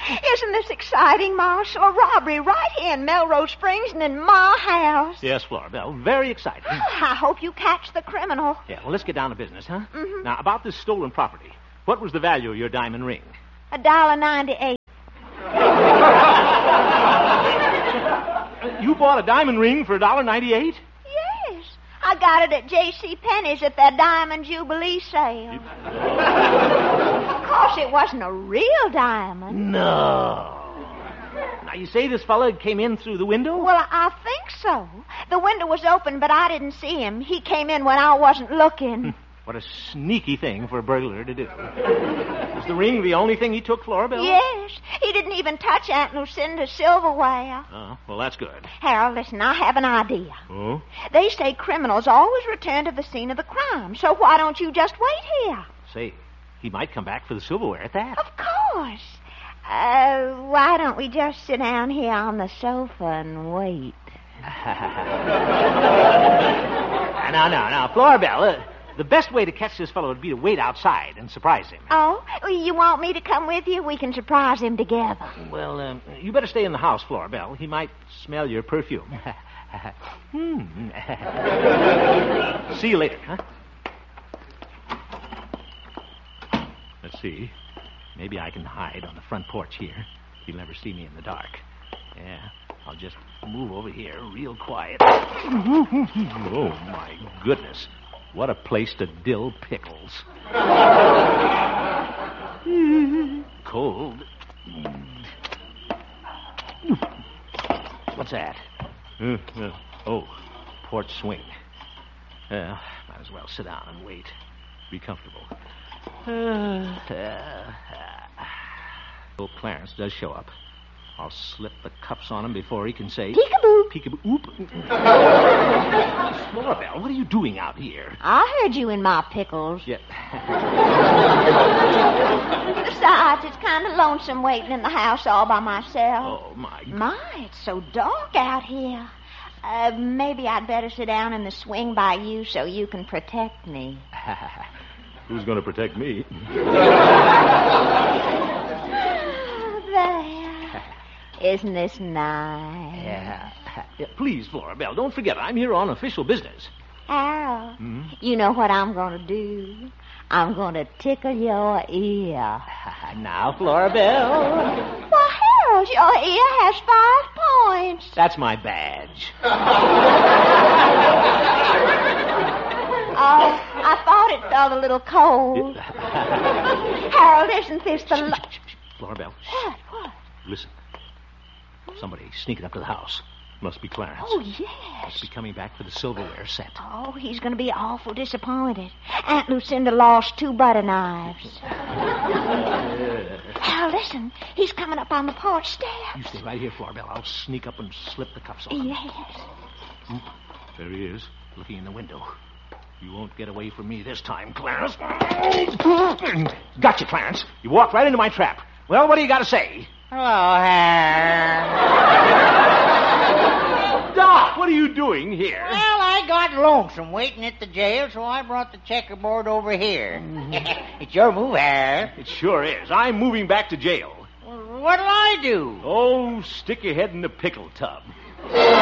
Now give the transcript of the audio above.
Isn't this exciting, Marshal? A robbery right here in Melrose Springs and in my house. Yes, Floribel, very exciting. I hope you catch the criminal. Yeah, well, let's get down to business, huh? Mm-hmm. Now, about this stolen property, what was the value of your diamond ring? $1.98. You bought a diamond ring for $1.98? Yes. I got it at J.C. Penney's at their Diamond Jubilee sale. Of course, it wasn't a real diamond. No. Now, you say this fella came in through the window? Well, I think so. The window was open, but I didn't see him. He came in when I wasn't looking. What a sneaky thing for a burglar to do. Was the ring the only thing he took, Floribel? Yes. He didn't even touch Aunt Lucinda's silverware. Oh, well, that's good. Harold, listen, I have an idea. Oh? They say criminals always return to the scene of the crime, so why don't you just wait here? Say, he might come back for the silverware at that. Of course. Why don't we just sit down here on the sofa and wait? Now, Floribel, the best way to catch this fellow would be to wait outside and surprise him. Oh? You want me to come with you? We can surprise him together. Well, you better stay in the house, Floribel. He might smell your perfume. See you later, huh? Let's see. Maybe I can hide on the front porch here. He'll never see me in the dark. Yeah, I'll just move over here real quiet. Oh, my goodness. What a place to dill pickles. Cold. What's that? Oh, porch swing. Might as well sit down and wait. Be comfortable. Old Clarence does show up. I'll slip the cuffs on him before he can say... Peekaboo. Peekaboo. Oop. Floribel, what are you doing out here? I heard you in my pickles. Yeah. Besides, it's kind of lonesome waiting in the house all by myself. Oh, my... My, it's so dark out here. Maybe I'd better sit down in the swing by you so you can protect me. Who's going to protect me? There. Isn't this nice? Yeah. Please, Floribel, don't forget, I'm here on official business. Harold, you know what I'm going to do? I'm going to tickle your ear. Now, Floribel. Why, Harold, your ear has 5 points. That's my badge. Oh, I thought it felt a little cold. Harold, isn't this the... Floribel. What? Listen. Somebody sneaking up to the house. Must be Clarence. Oh, yes. Must be coming back for the silverware set. Oh, he's going to be awful disappointed. Aunt Lucinda lost 2 butter knives. Harold, listen. He's coming up on the porch steps. You stay right here, Floribel. I'll sneak up and slip the cuffs on him. Yes. There he is, looking in the window. You won't get away from me this time, Clarence. Gotcha, Clarence. You walked right into my trap. Well, what do you got to say? Hello, Harold. Doc, what are you doing here? Well, I got lonesome waiting at the jail, so I brought the checkerboard over here. It's your move, Harold. It sure is. I'm moving back to jail. Well, what'll I do? Oh, stick your head in the pickle tub.